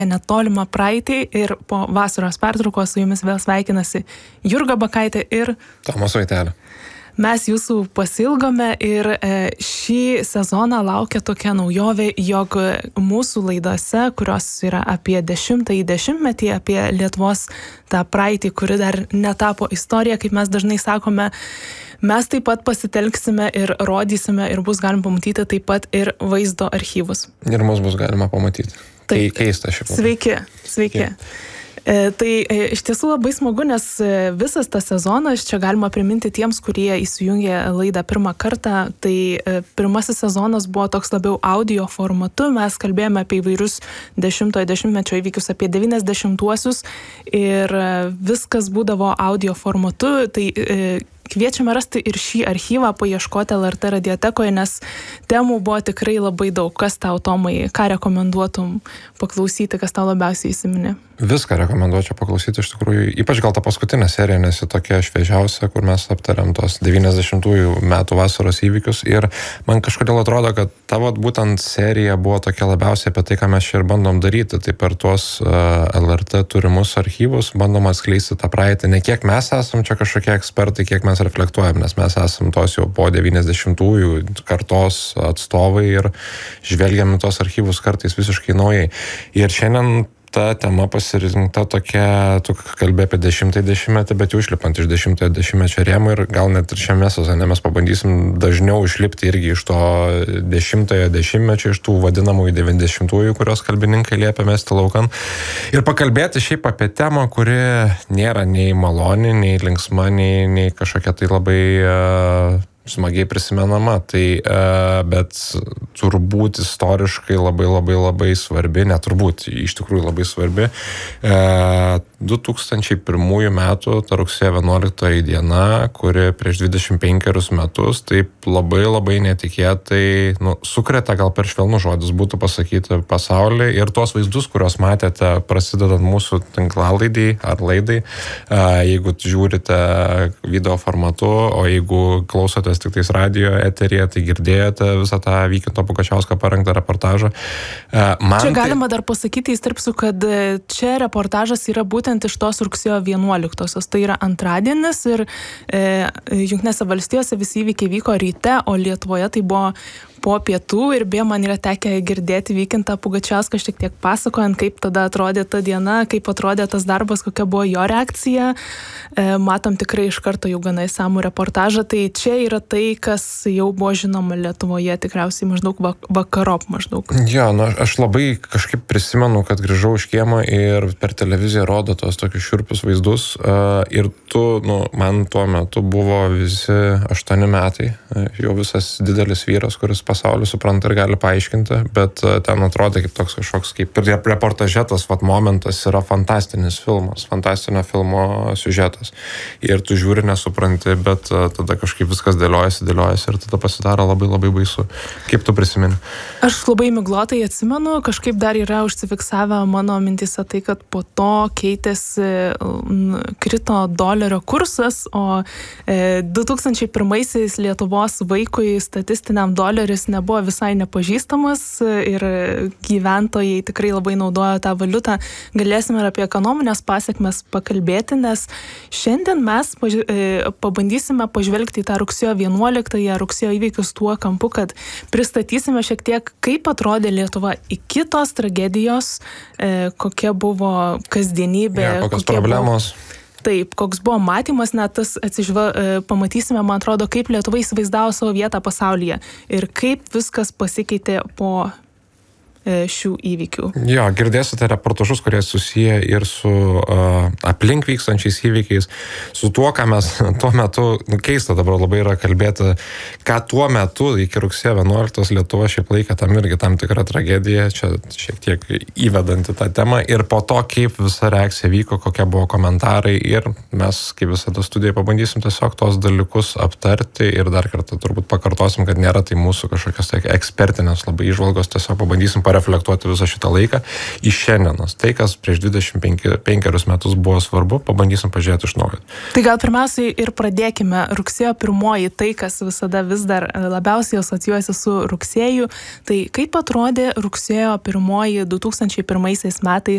netolimą praeitį ir po vasaros pertraukos su jumis vėl sveikinasi Jurga Bakaitė ir Tomas Vaitelė. Mes jūsų pasilgome ir šį sezoną laukia tokia naujovė, jog mūsų laidose, kurios yra apie 10-ąjį dešimtmetį, apie Lietuvos tą praeitį, kuri dar netapo istorija, kaip mes dažnai sakome, mes taip pat pasitelksime ir rodysime ir bus galima pamatyti taip pat ir vaizdo archyvus. Ir mus bus galima pamatyti. Tai keista šiaip. Sveiki. Tai iš tiesų labai smagu, nes visas tas sezonas, čia galima priminti tiems, kurie įsijungė laidą pirmą kartą, tai pirmasis sezonas buvo toks labiau audio formatu, mes kalbėjome apie įvairius 10-ojo dešimtmečio įvykius, apie 90-uosius ir viskas būdavo audio formatu, tai kviečiame rasti ir šį archyvą, paieškoti LRT radiotekoje, nes temų buvo tikrai labai daug. Kas tau, Tomai, ką rekomenduotum paklausyti, kas tau labiausiai įsiminė? Viską rekomenduočiau paklausyti, iš tikrųjų, ypač gal tą paskutinę seriją, nes ji tokia šviežiausia, kur mes aptariam tos 90-ųjų metų vasaros įvykius ir man kažkodėl atrodo, kad tavo būtent serija buvo tokia labiausiai apie tai, ką mes čia ir bandom daryti, tai per tuos LRT turimus archyvus bandom atskleisti tą praeitį, ne kiek mes esam čia kažkokie ekspertai, kiek mes reflektuojam, nes mes esam tos jau po 90-ųjų kartos atstovai ir žvelgiam į tos archyvus kartais visiškai naujai. Ir šiandien ta tema pasirinkta tokia, tu kalbė apie 10-ąjį dešimtmetį, bet jau išlipant iš 10-ojo dešimtmečio rėmų ir gal net ir šiame sezone mes pabandysim dažniau išlipti irgi iš to 10-ojo dešimtmečio, iš tų vadinamųjų 90-ųjų, kurios kalbininkai liepia mesti laukan. Ir pakalbėti šiaip apie temą, kuri nėra nei maloni, nei linksma, nei kažkokia tai labai smagiai prisimenama, tai bet turbūt istoriškai labai svarbi, neturbūt, iš tikrųjų labai svarbi. 2001 metų, ta rugsėjo 11 diena, kuri prieš 25 metus, taip labai netikėtai, sukrėtė, gal per švelnus žodis būtų pasakyti, pasaulį ir tuos vaizdus, kuriuos matėte prasidedant mūsų tinklalaidai ar laidai, jeigu žiūrite video formatu, o jeigu klausotės tik tais radio eteryje, tai girdėjote visą tą Vykinto Pugačiausko parengtą reportažą. Čia galima dar pasakyti, įsterpsiu, kad čia reportažas yra būtent iš tos rugsėjo 11-osios. Tai yra antradienis ir Jungtinėse valstijose visi įvykiai vyko ryte, o Lietuvoje tai buvo po pietų ir beje man yra tekę girdėti Vykintą Pugačiauską šiek tiek pasakojant, kaip tada atrodė ta diena, kaip atrodė tas darbas, kokia buvo jo reakcija. Matom tikrai iš karto jau gana įsamų reportažą, tai čia yra tai, kas jau buvo žinoma Lietuvoje tikriausiai maždaug vakarop maždaug. Jo, aš labai kažkaip prisimenu, kad grįžau iš kiemo ir per televiziją rodo tos tokius šiurpius vaizdus ir man tuo metu buvo visi 8 metai, jau visas didelis vyras, kuris pasaulį supranta ir gali paaiškinti, bet ten atrodė kaip toks kažkoks, kaip reportaže tas momentas yra fantastinis filmas, fantastinio filmo siužetas. Ir tu žiūri, nesupranti, bet tada kažkaip viskas dėliojasi ir tada pasidaro labai baisu. Kaip tu prisimeni? Aš labai miglotai atsimenu, kažkaip dar yra užsifiksavę mano mintise tai, kad po to krito dolerio kursas, o 2001-aisiais Lietuvos vaikui statistiniam doleris nebuvo visai nepažįstamas ir gyventojai tikrai labai naudojo tą valiutą. Galėsime ir apie ekonominės pasiekmes pakalbėti, nes šiandien mes pabandysime pažvelgti į tą rugsėjo 11-ąją rugsėjo įvykius tuo kampu, kad pristatysime šiek tiek, kaip atrodė Lietuva iki tos tragedijos, kokia buvo kasdienybė, kokios problemos. Taip, koks buvo matymas, net tas pamatysime, man atrodo, kaip Lietuva įsivaizdavo savo vietą pasaulyje ir kaip viskas pasikeitė po šių įvykių. Jo, girdėsite reportažus, kurie susiję ir su aplink vykstančiais įvykiais, su tuo, ką mes tuo metu, keista dabar labai yra kalbėti, ką tuo metu iki rugsėjo 11 Lietuva šiaip laikė tam irgi tam tikrą tragediją, čia šiek tiek įvedant į tą temą ir po to, kaip visa reakcija vyko, kokie buvo komentarai ir mes, kaip visada studijoje, pabandysim tiesiog tos dalykus aptarti ir dar kartą turbūt pakartosim, kad nėra tai mūsų kažkokios ekspertinės labai įžvalgos, tiesiog pabandysim reflektuoti visą šitą laiką iš šiandienos. Tai, kas prieš 25 metus buvo svarbu, pabandysim pažiūrėti iš naujo. Tai gal pirmiausiai ir pradėkime rugsėjo 1, tai, kas visada vis dar labiausiai asocijuojasi su rugsėju. Tai kaip atrodė rugsėjo 1 2001 metais